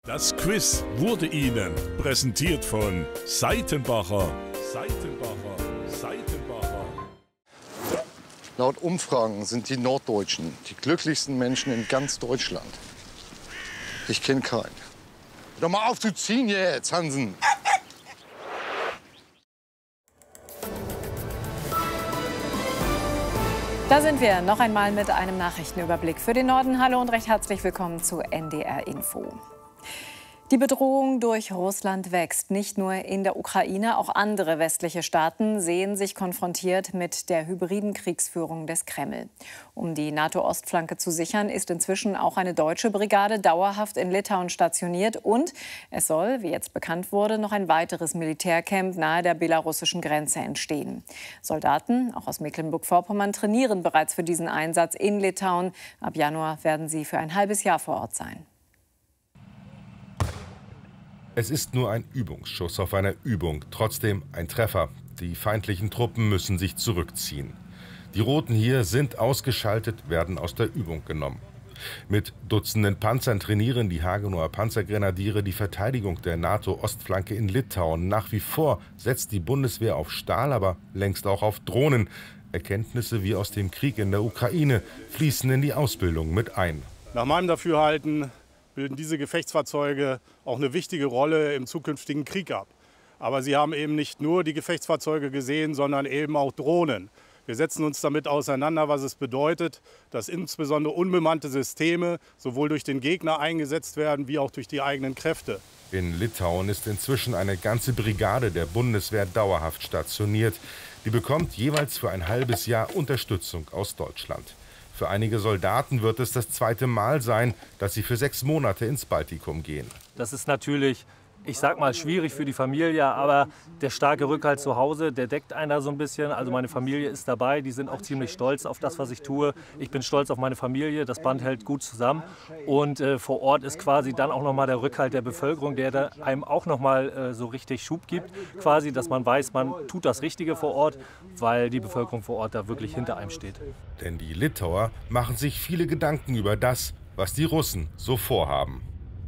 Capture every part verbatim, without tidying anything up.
Das Quiz wurde Ihnen präsentiert von Seitenbacher. Seitenbacher. Seitenbacher. Laut Umfragen sind die Norddeutschen die glücklichsten Menschen in ganz Deutschland. Ich kenne keinen. Hör mal auf zu ziehen jetzt, Hansen. Da sind wir noch einmal mit einem Nachrichtenüberblick für den Norden. Hallo und recht herzlich willkommen zu N D R Info. Die Bedrohung durch Russland wächst. Nicht nur in der Ukraine, auch andere westliche Staaten sehen sich konfrontiert mit der hybriden Kriegsführung des Kreml. Um die NATO-Ostflanke zu sichern, ist inzwischen auch eine deutsche Brigade dauerhaft in Litauen stationiert. Und es soll, wie jetzt bekannt wurde, noch ein weiteres Militärcamp nahe der belarussischen Grenze entstehen. Soldaten, auch aus Mecklenburg-Vorpommern, trainieren bereits für diesen Einsatz in Litauen. Ab Januar werden sie für ein halbes Jahr vor Ort sein. Es ist nur ein Übungsschuss auf einer Übung, trotzdem ein Treffer. Die feindlichen Truppen müssen sich zurückziehen. Die Roten hier sind ausgeschaltet, werden aus der Übung genommen. Mit Dutzenden Panzern trainieren die Hagenower Panzergrenadiere die Verteidigung der NATO-Ostflanke in Litauen. Nach wie vor setzt die Bundeswehr auf Stahl, aber längst auch auf Drohnen. Erkenntnisse wie aus dem Krieg in der Ukraine fließen in die Ausbildung mit ein. Nach meinem Dafürhalten bilden diese Gefechtsfahrzeuge auch eine wichtige Rolle im zukünftigen Krieg ab. Aber sie haben eben nicht nur die Gefechtsfahrzeuge gesehen, sondern eben auch Drohnen. Wir setzen uns damit auseinander, was es bedeutet, dass insbesondere unbemannte Systeme sowohl durch den Gegner eingesetzt werden, wie auch durch die eigenen Kräfte. In Litauen ist inzwischen eine ganze Brigade der Bundeswehr dauerhaft stationiert. Die bekommt jeweils für ein halbes Jahr Unterstützung aus Deutschland. Für einige Soldaten wird es das zweite Mal sein, dass sie für sechs Monate ins Baltikum gehen. Das ist natürlich, ich sag mal, schwierig für die Familie, aber der starke Rückhalt zu Hause, der deckt einen da so ein bisschen. Also meine Familie ist dabei, die sind auch ziemlich stolz auf das, was ich tue. Ich bin stolz auf meine Familie, das Band hält gut zusammen. Und äh, vor Ort ist quasi dann auch nochmal der Rückhalt der Bevölkerung, der da einem auch nochmal äh, so richtig Schub gibt. Quasi, dass man weiß, man tut das Richtige vor Ort, weil die Bevölkerung vor Ort da wirklich hinter einem steht. Denn die Litauer machen sich viele Gedanken über das, was die Russen so vorhaben.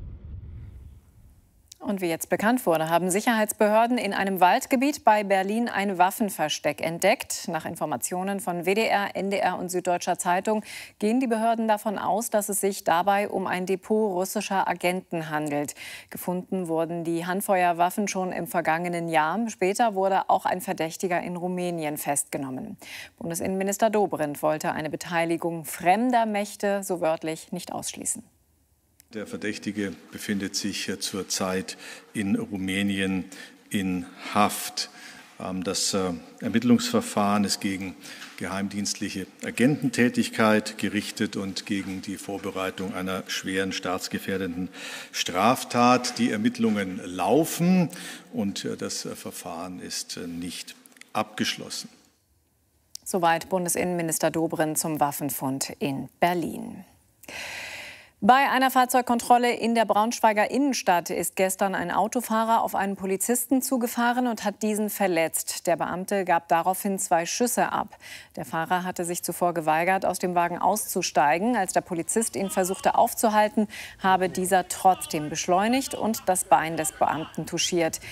Und wie jetzt bekannt wurde, haben Sicherheitsbehörden in einem Waldgebiet bei Berlin ein Waffenversteck entdeckt. Nach Informationen von W D R, N D R und Süddeutscher Zeitung gehen die Behörden davon aus, dass es sich dabei um ein Depot russischer Agenten handelt. Gefunden wurden die Handfeuerwaffen schon im vergangenen Jahr. Später wurde auch ein Verdächtiger in Rumänien festgenommen. Bundesinnenminister Dobrindt wollte eine Beteiligung fremder Mächte so wörtlich nicht ausschließen. Der Verdächtige befindet sich zurzeit in Rumänien in Haft. Das Ermittlungsverfahren ist gegen geheimdienstliche Agententätigkeit gerichtet und gegen die Vorbereitung einer schweren staatsgefährdenden Straftat. Die Ermittlungen laufen und das Verfahren ist nicht abgeschlossen. Soweit Bundesinnenminister Dobrindt zum Waffenfund in Berlin. Bei einer Fahrzeugkontrolle in der Braunschweiger Innenstadt ist gestern ein Autofahrer auf einen Polizisten zugefahren und hat diesen verletzt. Der Beamte gab daraufhin zwei Schüsse ab. Der Fahrer hatte sich zuvor geweigert, aus dem Wagen auszusteigen. Als der Polizist ihn versuchte aufzuhalten, habe dieser trotzdem beschleunigt und das Bein des Beamten touchiert.